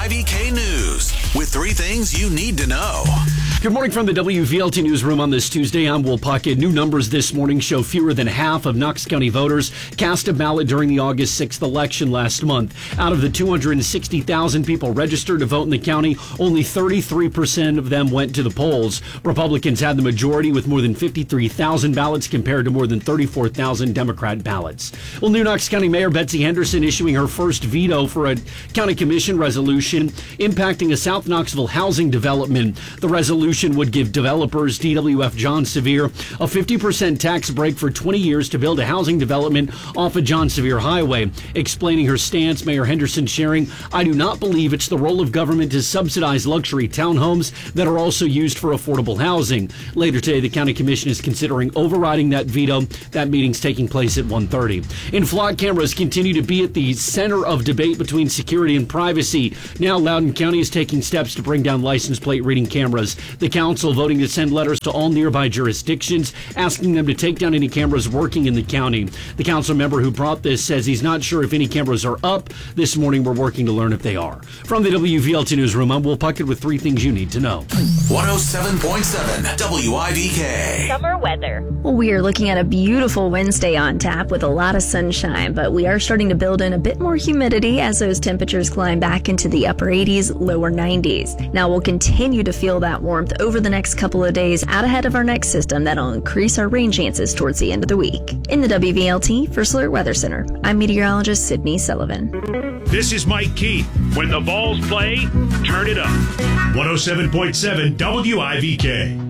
WIVK News with 3 things you need to know. Good morning from the WVLT Newsroom on this Tuesday. I'm Will Puckett. New numbers this morning show fewer than half of Knox County voters cast a ballot during the August 6th election last month. Out of the 260,000 people registered to vote in the county, only 33% of them went to the polls. Republicans had the majority with more than 53,000 ballots compared to more than 34,000 Democrat ballots. Well, new Knox County Mayor Betsy Henderson issuing her first veto for a county commission resolution impacting a South Knoxville housing development. The resolution would give developers DWF John Sevier a 50% tax break for 20 years to build a housing development off of John Sevier Highway. Explaining her stance, Mayor Henderson sharing, "I do not believe it's the role of government to subsidize luxury townhomes that are also used for affordable housing." Later today, the county commission is considering overriding that veto. That meeting's taking place at 1:30. In flood cameras continue to be at the center of debate between security and privacy. Now Loudoun County is taking steps to bring down license plate reading cameras. The council voting to send letters to all nearby jurisdictions, asking them to take down any cameras working in the county. The council member who brought this says he's not sure if any cameras are up. This morning, we're working to learn if they are. From the WVLT Newsroom, I'm Will Puckett with 3 things you need to know. 107.7 WIVK. Summer weather. Well, we are looking at a beautiful Wednesday on tap with a lot of sunshine, but we are starting to build in a bit more humidity as those temperatures climb back into the upper 80s, lower 90s. Now we'll continue to feel that warmth over the next couple of days out ahead of our next system that'll increase our rain chances towards the end of the week. In the WVLT First Alert Weather Center, I'm meteorologist Sydney Sullivan. This is Mike Keith. When the balls play, turn it up. 107.7 WIVK.